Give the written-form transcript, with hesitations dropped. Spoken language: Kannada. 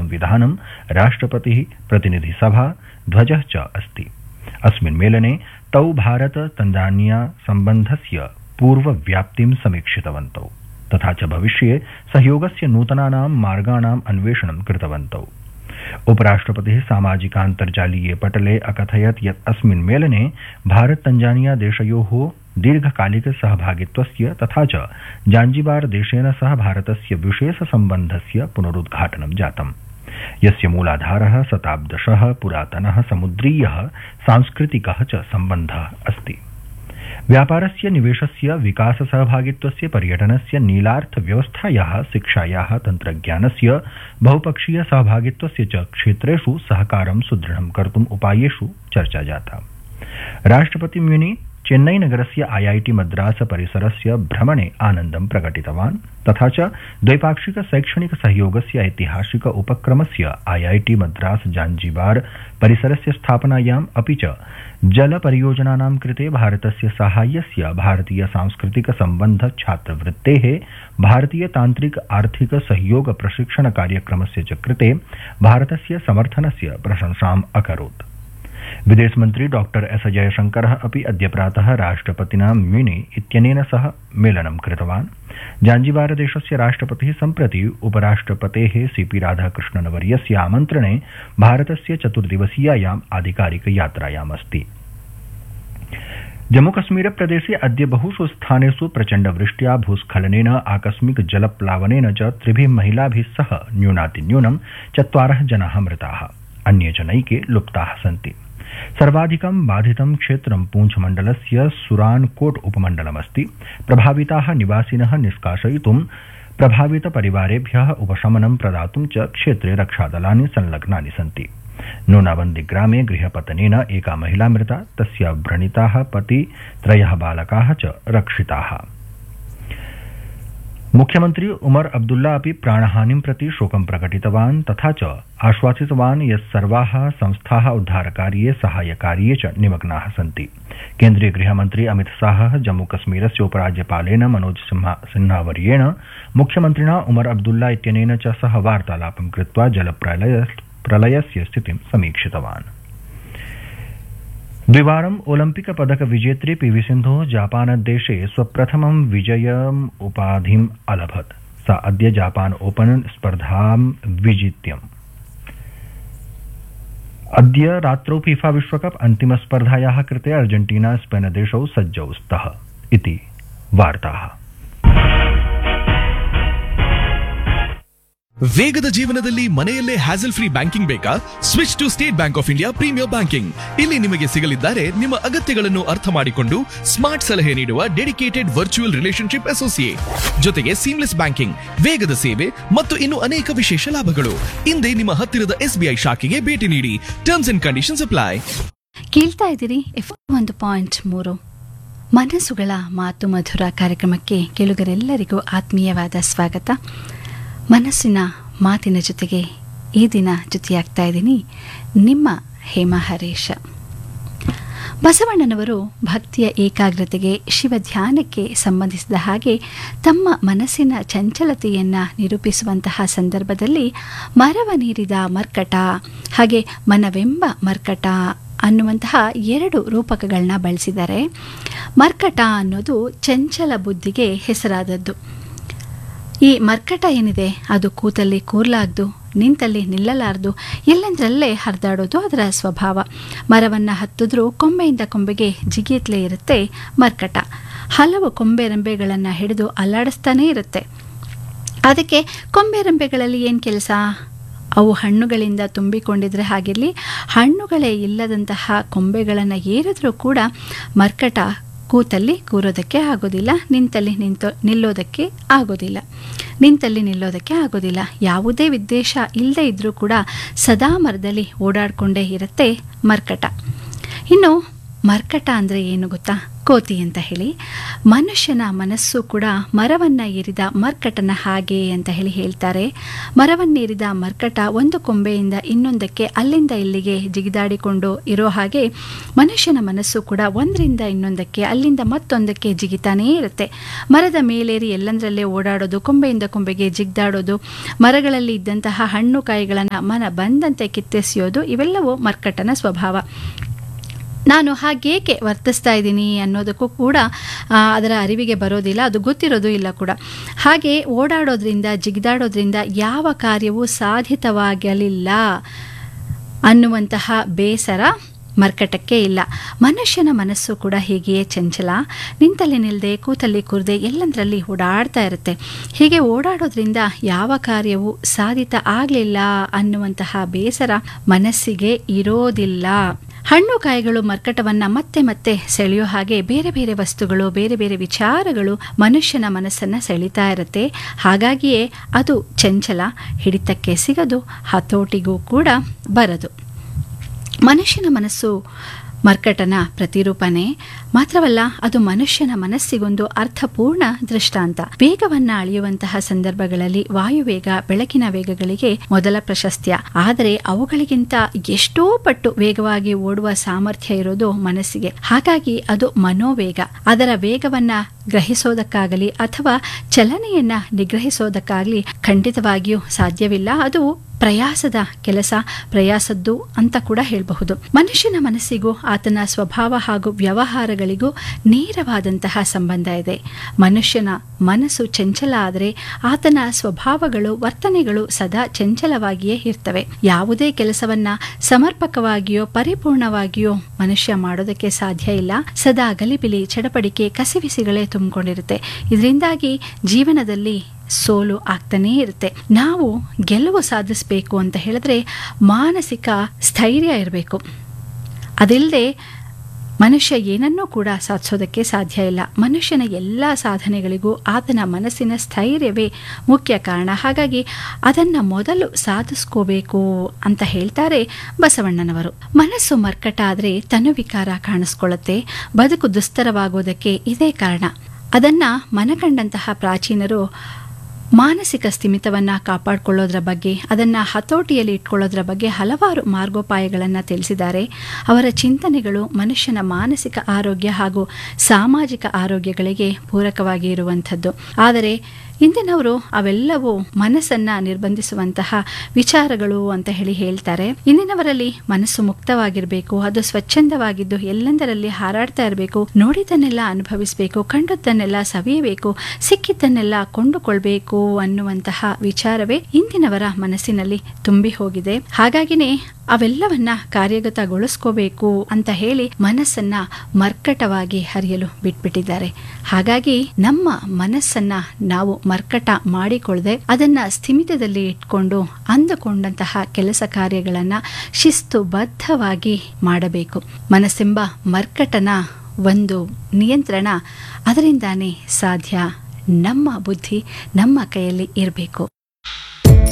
संविधानं राष्ट्रपतिः प्रतिनिधिसभा ध्वजः च अस्ति। अस्मिन् मेलने तौ भारत तंजानिया सम्बन्धस्य पूर्वव्याप्तिं समीक्षितवन्तौ तथा च भविष्ये सहयोगस्य नूतनानां मार्गाणाम् अन्वेषणं कृतवन्तौ। उपराष्ट्रपतिः सामाजिकान्तर्जालीये पटले अकथयत् यत् अस्मिन् मेलने भारत तंजानिया देशयोः दीर्घकालिक सहभागित्वस्य तथा च जांजिबार देशेन सह भारतस्य विशेष सम्बन्धस्य पुनरुद्घाटनं जातम्, यस्य मूलाधारः शताब्दशः पुरातनः समुद्रीयः सांस्कृतिकः च सम्बन्धः अस्ति। व्यापारस्य निवेशस्य विकास सहभागित्वस्य पर्यटनस्य नीलार्थव्यवस्थायाः शिक्षायाः तन्त्रज्ञानस्य बहुपक्षीय सहभागित्वस्य च क्षेत्रेषु सहकारं सुदृढं कर्तुम् उपायेषु चर्चा जाता। राष्ट्रपति म्यूनि चेन्नई नगरस्य IIT मद्रास परिसरस्य भ्रमणे आनन्दं प्रकटितवान् तथा च द्वैपाक्षिक शैक्षणिक सहयोगस्य ऐतिहासिक उपक्रमस्य IIT मद्रास जांजिबार परिसरस्य स्थापनायाम् अपि च जल परियोजनानां कृते भारतस्य साहाय्यस्य भारतीय सांस्कृतिक सम्बन्ध छात्रवृत्तेः भारतीय तान्त्रिक आर्थिक सहयोग प्रशिक्षण कार्यक्रमस्य च कृते भारतस्य समर्थनस्य प्रशंसाम् अकरोत्। विदेशमन्त्री डॉक्टर एस जयशंकरः अपि अद्य प्रातः राष्ट्रपतिना म्यूनि इत्यनेन सह मेलनं कृतवान्। जांजिबार देशस्य राष्ट्रपतिः सम्प्रति उपराष्ट्रपतेः CP राधाकृष्णनवर्यस्य आमन्त्रणे भारतस्य चतुर्दिवसीयायाम् आधिकारिक यात्रायाम् अस्ति। जम्मूकश्मीर प्रदेशे अद्य बहुषु स्थानेषु प्रचण्डवृष्ट्या भूस्खलनेन आकस्मिक जलप्लावनेन च त्रिभिः महिलाभिः सह न्यूनातिन्यूनं 4 जनाः मृताः, अन्ये च नैके लुप्ताः सन्ति। सर्वाधिकं बाधितं क्षेत्रं पूंछ मण्डलस्य सुरानकोट उपमण्डलमस्ति। प्रभाविताः निवासिनः निष्कासयितुं प्रभावित परिवारेभ्यः उपशमनं प्रदातुं च क्षेत्रे रक्षादलानि संलग्नानि सन्ति। नूनाबन्दी ग्रामे गृहपतनेन एका महिला मृता, तस्याः व्रणिताः पति 3 बालकाः च रक्षिताः। मुख्यमंत्री उमर अब्दुल्ला अपि प्राणहानिं प्रति शोकं प्रकटितवान् तथा च आश्वासितवान् यत् सर्वाः संस्थाः उद्धारकार्ये साहाय्यकार्ये च निमग्नाः सन्ति। केन्द्रीय गृहमन्त्री अमित शाहः जम्मूकश्मीरस्य उपराज्यपालेन मनोज सिन्हावर्येण मुख्यमन्त्रिणा उमर अब्दुल्ला इत्यनेन च सह वार्तालापं कृत्वा जलप्रलयस्य स्थितिं समीक्षितवान्। द्विवारं ओलम्पिक पदक विजेत्री PV सिन्धुः जापानदेशे स्वप्रथमं विजयम् उपाधिम् अलभत्। सा अद्य जापान ओपन स्पर्धां विजित्यम्। अद्य रात्रौ FIFA विश्वकप अन्तिमस्पर्धायाः कृते अर्जेंटीना स्पेन देशौ सज्जौ स्तः इति वार्ताः। ವೇಗದ ಜೀವನದಲ್ಲಿ ಮನೆಯಲ್ಲೇ ಹ್ಯಾಸಲ್ ಫ್ರೀ ಬ್ಯಾಂಕಿಂಗ್ ಬೇಕಾ? Switch to state bank of India premier banking. ಇಲ್ಲಿ ನಿಮಗೆ ಸಿಗಲಿದ್ದಾರೆ ನಿಮ್ಮ ಅಗತ್ಯಗಳನ್ನು ಅರ್ಥ ಮಾಡಿಕೊಂಡು ಸ್ಮಾರ್ಟ್ ಸಲಹೆ ನೀಡುವ ಡೆಡಿಕೇಟೆಡ್ ವರ್ಚುವಲ್ ರಿಲೇಶನ್ಶಿಪ್ ಅಸೋಸಿಯೇಟ್, ಜೊತೆಗೆ ಸೀಮ್ಲೆಸ್ ಬ್ಯಾಂಕಿಂಗ್, ವೇಗದ ಸೇವೆ ಮತ್ತು ಇನ್ನು ಅನೇಕ ವಿಶೇಷ ಲಾಭಗಳು. ಇಂದೇ ನಿಮ್ಮ ಹತ್ತಿರದ SBI ಶಾಖೆಗೆ ಭೇಟಿ ನೀಡಿ. Terms and conditions apply. ಕೇಳ್ತಾ ಇದ್ದೀರಿ F1.3 ಮನಸ್ಸುಗಳ ಮಾತು ಮಧುರ ಕಾರ್ಯಕ್ರಮಕ್ಕೆ ಕೇಳುಗರೆಲ್ಲರಿಗೂ ಆತ್ಮೀಯವಾದ ಸ್ವಾಗತ. ಮನಸ್ಸಿನ ಮಾತಿನ ಜೊತೆಗೆ ಈ ದಿನ ಜೊತೆಯಾಗ್ತಾ ಇದ್ದೀನಿ ನಿಮ್ಮ ಹೇಮಾ ಹರೀಶ. ಬಸವಣ್ಣನವರು ಭಕ್ತಿಯ ಏಕಾಗ್ರತೆಗೆ, ಶಿವ ಧ್ಯಾನಕ್ಕೆ ಸಂಬಂಧಿಸಿದ ಹಾಗೆ ತಮ್ಮ ಮನಸ್ಸಿನ ಚಂಚಲತೆಯನ್ನು ನಿರೂಪಿಸುವಂತಹ ಸಂದರ್ಭದಲ್ಲಿ ಮರವನೇರಿದ ಮರ್ಕಟ ಹಾಗೆ ಮನವೆಂಬ ಮರ್ಕಟ ಅನ್ನುವಂತಹ 2 ರೂಪಕಗಳನ್ನ ಬಳಸಿದ್ದಾರೆ. ಮರ್ಕಟ ಅನ್ನೋದು ಚಂಚಲ ಬುದ್ಧಿಗೆ ಹೆಸರಾದದ್ದು. ಈ ಮರ್ಕಟ ಏನಿದೆ ಅದು ಕೂತಲ್ಲಿ ಕೂರ್ಲಾರ್ದು, ನಿಂತಲ್ಲಿ ನಿಲ್ಲಲಾರದು, ಎಲ್ಲಂದ್ರಲ್ಲೇ ಹರಿದಾಡೋದು ಅದರ ಸ್ವಭಾವ. ಮರವನ್ನು ಹತ್ತಿದ್ರೂ ಕೊಂಬೆಯಿಂದ ಕೊಂಬೆಗೆ ಜಿಗಿಯತ್ಲೇ ಇರುತ್ತೆ ಮರ್ಕಟ. ಹಲವು ಕೊಂಬೆರೆಂಬೆಗಳನ್ನು ಹಿಡಿದು ಅಲ್ಲಾಡಿಸ್ತಾನೇ ಇರುತ್ತೆ. ಅದಕ್ಕೆ ಕೊಂಬೆರೆಂಬೆಗಳಲ್ಲಿ ಏನು ಕೆಲಸ? ಅವು ಹಣ್ಣುಗಳಿಂದ ತುಂಬಿಕೊಂಡಿದ್ರೆ ಹಾಗಿರಲಿ, ಹಣ್ಣುಗಳೇ ಇಲ್ಲದಂತಹ ಕೊಂಬೆಗಳನ್ನು ಏರಿದ್ರೂ ಕೂಡ ಮರ್ಕಟ ಕೂತಲ್ಲಿ ಕೂರೋದಕ್ಕೆ ಆಗೋದಿಲ್ಲ, ನಿಂತಲ್ಲಿ ನಿಲ್ಲೋದಕ್ಕೆ ಆಗೋದಿಲ್ಲ. ಯಾವುದೇ ಉದ್ದೇಶ ಇಲ್ಲದೆ ಇದ್ರೂ ಕೂಡ ಸದಾ ಮರದಲ್ಲಿ ಓಡಾಡಿಕೊಂಡೇ ಇರುತ್ತೆ ಮರ್ಕಟ. ಇನ್ನು ಮರ್ಕಟ ಅಂದರೆ ಏನು ಗೊತ್ತಾ? ಕೋತಿ ಅಂತ ಹೇಳಿ. ಮನುಷ್ಯನ ಮನಸ್ಸು ಕೂಡ ಮರವನ್ನ ಏರಿದ ಮರ್ಕಟನ ಹಾಗೆ ಅಂತ ಹೇಳಿ ಹೇಳ್ತಾರೆ. ಮರವನ್ನೇರಿದ ಮರ್ಕಟ ಒಂದು ಕೊಂಬೆಯಿಂದ ಇನ್ನೊಂದಕ್ಕೆ ಅಲ್ಲಿಂದ ಇಲ್ಲಿಗೆ ಜಿಗಿದಾಡಿಕೊಂಡು ಇರೋ ಹಾಗೆ ಮನುಷ್ಯನ ಮನಸ್ಸು ಕೂಡ ಒಂದರಿಂದ ಇನ್ನೊಂದಕ್ಕೆ ಅಲ್ಲಿಂದ ಮತ್ತೊಂದಕ್ಕೆ ಜಿಗಿತಾನೇ ಇರುತ್ತೆ. ಮರದ ಮೇಲೇರಿ ಎಲ್ಲಂದರಲ್ಲೇ ಓಡಾಡೋದು, ಕೊಂಬೆಯಿಂದ ಕೊಂಬೆಗೆ ಜಿಗ್ದಾಡೋದು, ಮರಗಳಲ್ಲಿ ಇದ್ದಂತಹ ಹಣ್ಣು ಕಾಯಿಗಳನ್ನು ಮನ ಬಂದಂತೆ ಕಿತ್ತೆಸೆಯೋದು, ಇವೆಲ್ಲವೂ ಮರ್ಕಟನ ಸ್ವಭಾವ. ನಾನು ಹಾಗೇಕೆ ವರ್ತಿಸ್ತಾ ಇದ್ದೀನಿ ಅನ್ನೋದಕ್ಕೂ ಕೂಡ ಅದರ ಅರಿವಿಗೆ ಬರೋದಿಲ್ಲ, ಅದು ಗೊತ್ತಿರೋದು ಇಲ್ಲ ಕೂಡ. ಹಾಗೆ ಓಡಾಡೋದ್ರಿಂದ ಜಿಗಿದಾಡೋದ್ರಿಂದ ಯಾವ ಕಾರ್ಯವೂ ಸಾಧಿತವಾಗಲಿಲ್ಲ ಅನ್ನುವಂತಹ ಬೇಸರ ಮರ್ಕಟಕ್ಕೆ ಇಲ್ಲ. ಮನುಷ್ಯನ ಮನಸ್ಸು ಕೂಡ ಹೀಗೆಯೇ ಚಂಚಲ, ನಿಂತಲ್ಲಿ ನಿಲ್ಲದೆ ಕೂತಲ್ಲಿ ಕೂರದೆ ಎಲ್ಲಂದರಲ್ಲಿ ಓಡಾಡ್ತಾ ಇರುತ್ತೆ. ಹೀಗೆ ಓಡಾಡೋದ್ರಿಂದ ಯಾವ ಕಾರ್ಯವೂ ಸಾಧಿತ ಆಗಲಿಲ್ಲ ಅನ್ನುವಂತಹ ಬೇಸರ ಮನಸ್ಸಿಗೆ ಇರೋದಿಲ್ಲ. ಹಣ್ಣು ಕಾಯಿಗಳು ಮರ್ಕಟವನ್ನ ಮತ್ತೆ ಮತ್ತೆ ಸೆಳೆಯೋ ಹಾಗೆ ಬೇರೆ ಬೇರೆ ವಸ್ತುಗಳು, ಬೇರೆ ಬೇರೆ ವಿಚಾರಗಳು ಮನುಷ್ಯನ ಮನಸ್ಸನ್ನ ಸೆಳೀತಾ ಇರುತ್ತೆ. ಹಾಗಾಗಿಯೇ ಅದು ಚಂಚಲ, ಹಿಡಿತಕ್ಕೆ ಸಿಗದು, ಹತೋಟಿಗೂ ಕೂಡ ಬರದು. ಮನುಷ್ಯನ ಮನಸ್ಸು ಮರ್ಕಟನ ಪ್ರತಿರೂಪಣೆ ಮಾತ್ರವಲ್ಲ, ಅದು ಮನುಷ್ಯನ ಮನಸ್ಸಿಗೊಂದು ಅರ್ಥಪೂರ್ಣ ದೃಷ್ಟಾಂತ. ವೇಗವನ್ನ ಅಳೆಯುವಂತಹ ಸಂದರ್ಭಗಳಲ್ಲಿ ವಾಯುವೇಗ, ಬೆಳಕಿನ ವೇಗಗಳಿಗೆ ಮೊದಲ ಪ್ರಶಸ್ತ್ಯ. ಆದರೆ ಅವುಗಳಿಗಿಂತ ಎಷ್ಟೋ ಪಟ್ಟು ವೇಗವಾಗಿ ಓಡುವ ಸಾಮರ್ಥ್ಯ ಇರೋದು ಮನಸ್ಸಿಗೆ. ಹಾಗಾಗಿ ಅದು ಮನೋವೇಗ. ಅದರ ವೇಗವನ್ನ ಗ್ರಹಿಸೋದಕ್ಕಾಗಲಿ ಅಥವಾ ಚಲನೆಯನ್ನ ನಿಗ್ರಹಿಸೋದಕ್ಕಾಗಲಿ ಖಂಡಿತವಾಗಿಯೂ ಸಾಧ್ಯವಿಲ್ಲ. ಅದು ಪ್ರಯಾಸದ ಕೆಲಸ, ಪ್ರಯಾಸದ್ದು ಅಂತ ಕೂಡ ಹೇಳಬಹುದು. ಮನುಷ್ಯನ ಮನಸ್ಸಿಗೂ ಆತನ ಸ್ವಭಾವ ಹಾಗೂ ವ್ಯವಹಾರಗಳಿಗೂ ನೇರವಾದಂತಹ ಸಂಬಂಧ ಇದೆ. ಮನುಷ್ಯನ ಮನಸ್ಸು ಚಂಚಲ ಆದರೆ ಆತನ ಸ್ವಭಾವಗಳು, ವರ್ತನೆಗಳು ಸದಾ ಚಂಚಲವಾಗಿಯೇ ಇರ್ತವೆ. ಯಾವುದೇ ಕೆಲಸವನ್ನ ಸಮರ್ಪಕವಾಗಿಯೋ ಪರಿಪೂರ್ಣವಾಗಿಯೋ ಮನುಷ್ಯ ಮಾಡೋದಕ್ಕೆ ಸಾಧ್ಯ ಇಲ್ಲ. ಸದಾ ಗಲಿಬಿಲಿ, ಚಡಪಡಿಕೆ, ಕಸಿವಿಸಿಗಳೇ ತುಂಬಿಕೊಂಡಿರುತ್ತೆ. ಇದರಿಂದಾಗಿ ಜೀವನದಲ್ಲಿ ಸೋಲು ಆಗ್ತಾನೇ ಇರುತ್ತೆ. ನಾವು ಗೆಲುವು ಸಾಧಿಸಬೇಕು ಅಂತ ಹೇಳಿದ್ರೆ ಮಾನಸಿಕ ಸ್ಥೈರ್ಯ ಇರಬೇಕು. ಅದಿಲ್ಲದೆ ಮನುಷ್ಯ ಏನನ್ನೂ ಕೂಡ ಸಾಧಿಸೋದಕ್ಕೆ ಸಾಧ್ಯ ಇಲ್ಲ. ಮನುಷ್ಯನ ಎಲ್ಲ ಸಾಧನೆಗಳಿಗೂ ಆತನ ಮನಸ್ಸಿನ ಸ್ಥೈರ್ಯವೇ ಮುಖ್ಯ ಕಾರಣ. ಹಾಗಾಗಿ ಅದನ್ನು ಮೊದಲು ಸಾಧಿಸ್ಕೋಬೇಕು ಅಂತ ಹೇಳ್ತಾರೆ ಬಸವಣ್ಣನವರು. ಮನಸ್ಸು ಮರ್ಕಟ ಆದರೆ ತನುವಿಕಾರ ಕಾಣಿಸ್ಕೊಳ್ಳುತ್ತೆ. ಬದುಕು ದುಸ್ತರವಾಗೋದಕ್ಕೆ ಇದೇ ಕಾರಣ. ಅದನ್ನ ಮನಗಂಡಂತಹ ಪ್ರಾಚೀನರು ಮಾನಸಿಕ ಸ್ಥಿಮಿತವನ್ನು ಕಾಪಾಡಿಕೊಳ್ಳೋದ್ರ ಬಗ್ಗೆ, ಅದನ್ನು ಹತೋಟಿಯಲ್ಲಿ ಇಟ್ಕೊಳ್ಳೋದ್ರ ಬಗ್ಗೆ ಹಲವಾರು ಮಾರ್ಗೋಪಾಯಗಳನ್ನು ತಿಳಿಸಿದ್ದಾರೆ. ಅವರ ಚಿಂತನೆಗಳು ಮನುಷ್ಯನ ಮಾನಸಿಕ ಆರೋಗ್ಯ ಹಾಗೂ ಸಾಮಾಜಿಕ ಆರೋಗ್ಯಗಳಿಗೆ ಪೂರಕವಾಗಿ ಇರುವಂಥದ್ದು. ಆದರೆ ಇಂದಿನವರು ಅವೆಲ್ಲವೂ ಮನಸ್ಸನ್ನ ನಿರ್ಬಂಧಿಸುವಂತಹ ವಿಚಾರಗಳು ಅಂತ ಹೇಳ್ತಾರೆ. ಇಂದಿನವರಲ್ಲಿ ಮನಸ್ಸು ಮುಕ್ತವಾಗಿರಬೇಕು, ಅದು ಸ್ವಚ್ಛಂದವಾಗಿದ್ದು ಎಲ್ಲೆಂದರಲ್ಲಿ ಹಾರಾಡ್ತಾ ಇರಬೇಕು, ನೋಡಿದ್ದನ್ನೆಲ್ಲ ಅನುಭವಿಸಬೇಕು, ಕಂಡದ್ದನ್ನೆಲ್ಲ ಸವಿಯಬೇಕು, ಸಿಕ್ಕಿದ್ದನ್ನೆಲ್ಲ ಕೊಂಡುಕೊಳ್ಬೇಕು ಅನ್ನುವಂತಹ ವಿಚಾರವೇ ಇಂದಿನವರ ಮನಸ್ಸಿನಲ್ಲಿ ತುಂಬಿ ಹೋಗಿದೆ. ಹಾಗಾಗಿನೇ ಅವೆಲ್ಲವನ್ನ ಕಾರ್ಯಗತಗೊಳಿಸ್ಕೋಬೇಕು ಅಂತ ಹೇಳಿ ಮನಸ್ಸನ್ನ ಮರ್ಕಟವಾಗಿ ಹರಿಯಲು ಬಿಟ್ಬಿಟ್ಟಿದ್ದಾರೆ. ಹಾಗಾಗಿ ನಮ್ಮ ಮನಸ್ಸನ್ನ ನಾವು ಮರ್ಕಟ ಮಾಡಿಕೊಳ್ಳದೆ ಅದನ್ನ ಸ್ಥಿಮಿತದಲ್ಲಿ ಇಟ್ಕೊಂಡು ಅಂದುಕೊಂಡಂತಹ ಕೆಲಸ ಕಾರ್ಯಗಳನ್ನ ಶಿಸ್ತುಬದ್ಧವಾಗಿ ಮಾಡಬೇಕು. ಮನಸ್ಸೆಂಬ ಮರ್ಕಟನ ಒಂದು ನಿಯಂತ್ರಣ ಅದರಿಂದಾನೇ ಸಾಧ್ಯ. ನಮ್ಮ ಬುದ್ಧಿ ನಮ್ಮ ಕೈಯಲ್ಲಿ ಇರಬೇಕು.